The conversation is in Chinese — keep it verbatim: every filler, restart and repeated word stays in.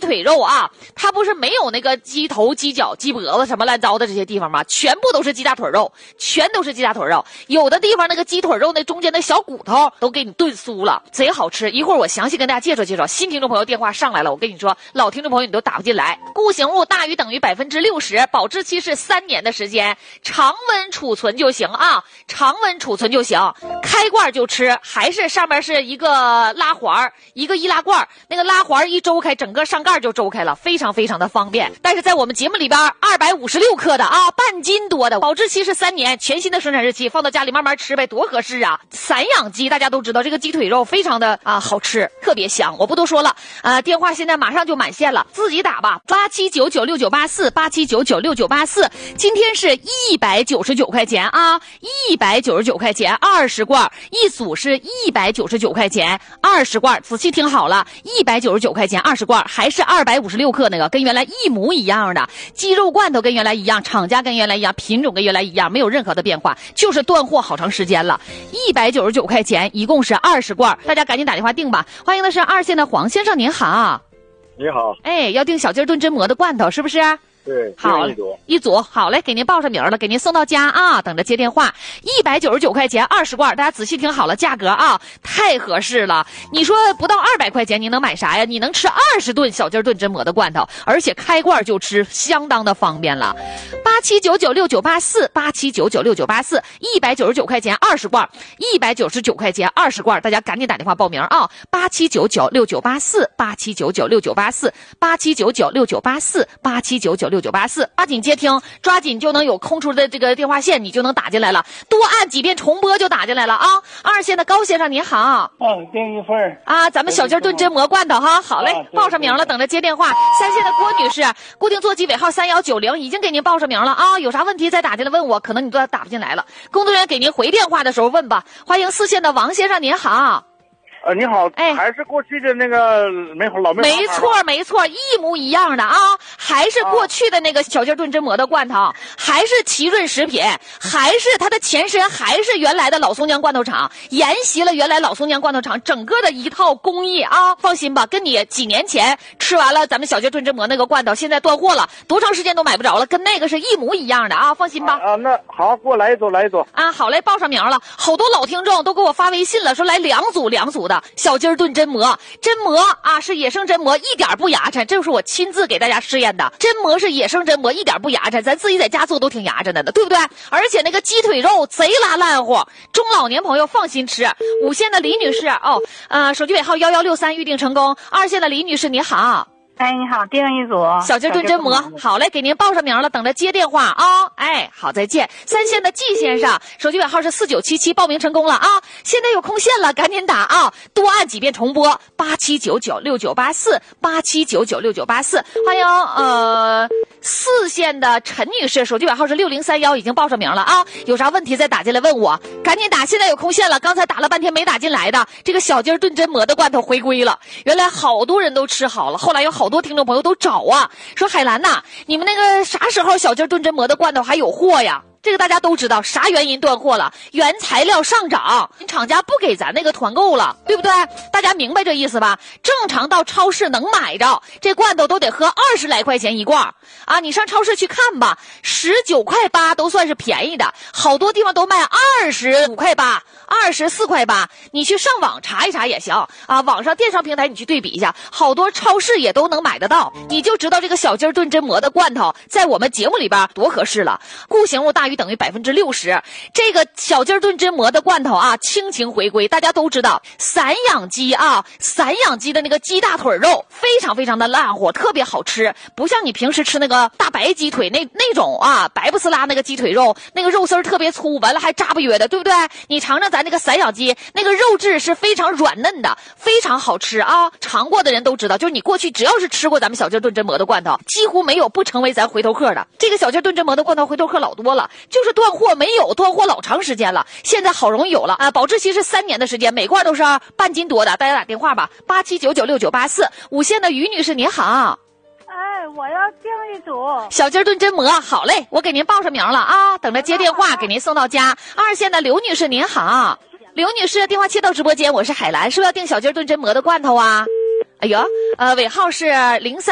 腿肉啊，它不是没有那个鸡头、鸡脚、鸡脖子什么乱糟的这些地方吗？全部都是鸡大腿肉，全都是鸡大腿肉。有的地方那个鸡腿肉那中间的小骨头都给你炖酥了，贼好吃。一会儿我详细跟大家介绍介绍。新听众朋友电话上来了，我跟你说，老听众朋友你都打不进来。固形物大于等于百分之六十，保质期是三年的时间，常温储存就行啊，常温储存就行。开罐就吃，还是上面是一个拉环，一个易拉罐，那个拉环一周开，整个上盖就周开了，非常非常的方便。但是在我们节目里边，二百五十六克的啊，半斤多的，保质期是三年，全新的生产日期，放到家里慢慢吃呗，多合适啊！散养鸡大家都知道，这个鸡腿肉非常的啊好吃，特别香。我不多说了，呃，电话现在马上就满线了，自己打吧，八七九九六九八四，八七九九六九八四。今天是一百九十九块钱啊，一百九十九块钱，二十罐，一组是一百九十九块钱，二十罐。仔细听好了，一百九十九块钱二十罐，还是二百五十六克那个，跟原来一模一样的。鸡肉罐头跟原来一样，厂家跟原来一样，品种跟原来一样，没有任何的变化，就是断货好长时间了。一百九十九块钱，一共是二十罐，大家赶紧打电话订吧。欢迎的是二线的黄先生，您好。 你好。 哎，要订小鸡炖真馍的罐头是不是？ 对， 好， 一组一组，好嘞，给您报上名了，给您送到家啊，等着接电话。一百九十九块钱二十罐，大家仔细听好了，价格啊，太合适了。你说不到二百块钱，你能买啥呀？你能吃二十顿小鸡炖真馍的罐头，而且开罐就吃，相当的方便了。八七九九六九八四，八七九九六九八四，一百九十九块钱二十罐，一百九十九块钱二十罐，大家赶紧打电话报名啊！八七九九六九八四，八七九九六九八四，八七九九六九八四，八七九九六九八四，抓紧接听，抓紧就能有空出的这个电话线，你就能打进来了。多按几遍重播就打进来了啊！二线的高先生您好， 嗯，订一份啊，咱们小鸡炖真馍罐头哈，好嘞， 啊、 报上名了，等着接电话。三线的郭女士，固定座机尾号三幺九零，已经给您报上名了啊，有啥问题再打进来问我，可能你都打不进来了，工作人员给您回电话的时候问吧。欢迎四线的王先生您好。 呃，你好， 哎， 还是过去的那个没老没没错没错，一模一样的啊，还是过去的那个小鸡炖真馍的罐头，啊、还是奇润食品，还是它的前身，还是原来的老松江罐头厂，沿袭了原来老松江罐头厂整个的一套工艺啊。放心吧，跟你几年前吃完了咱们小鸡炖真馍那个罐头，现在断货了，多长时间都买不着了，跟那个是一模一样的啊，放心吧。 啊，啊那好，给我来一组，来一组啊，好嘞，报上名了，好多老听众都给我发微信了，说来两组两组的。小鸡炖真馍，真馍啊是野生真馍，一点不牙碜，这是我亲自给大家试验的。真馍是野生真馍，一点不牙碜，咱自己在家做都挺牙碜的，对不对？而且那个鸡腿肉贼拉烂乎，中老年朋友放心吃。五线的李女士哦，呃，手机尾号幺幺六三预定成功。二线的李女士你好。 哎，你好，订一组小鸡炖真馍，好嘞，给您报上名了，等着接电话啊、哦！哎，好，再见。三线的季先生，手机尾号是四九七七，报名成功了啊！现在有空线了，赶紧打啊！多按几遍重播，八七九九六九八四，八七九九六九八四。欢迎呃四线的陈女士，手机尾号是六零三幺，已经报上名了啊！有啥问题再打进来问我，赶紧打，现在有空线了。刚才打了半天没打进来的，这个小鸡炖真馍的罐头回归了，原来好多人都吃好了，后来有好。好多听众朋友都找啊，说海兰呐，你们那个啥时候小鸡炖真馍的罐头还有货呀？这个大家都知道，啥原因断货了？原材料上涨，厂家不给咱那个团购了，对不对？大家明白这意思吧？正常到超市能买着，这罐头都得合二十来块钱一罐啊！你上超市去看吧，十九块八都算是便宜的，好多地方都卖二十五块八、二十四块八。你去上网查一查也行啊，网上电商平台你去对比一下，好多超市也都能买得到。你就知道这个小鸡炖真馍的罐头在我们节目里边多合适了，固形物大于等于百分之六十，这个小鸡炖真馍的罐头啊，亲情回归。大家都知道，散养鸡啊，散养鸡的那个鸡大腿肉非常非常的烂乎，特别好吃，不像你平时吃那个大白鸡腿那那种啊，白不呲啦那个鸡腿肉，那个肉丝特别粗，完了还扎不约的，对不对？你尝尝咱那个散养鸡，那个肉质是非常软嫩的，非常好吃啊！尝过的人都知道，就是你过去只要是吃过咱们小鸡炖真馍的罐头，几乎没有不成为咱回头客的。这个小鸡炖真馍的罐头回头客老多了。就是断货没有，断货老长时间了，现在好容易有了啊！保质期是三年的时间，每罐都是半斤多的，大家打电话吧，八七九九六九八四。五线的于女士您好， 哎，我要订一组小鸡炖真馍，好嘞，我给您报上名了啊，等着接电话给您送到家。二线的刘女士您好，刘女士电话切到直播间，我是海兰，是不是要订小鸡炖真馍的罐头啊？哎呦，呃，尾号是零三。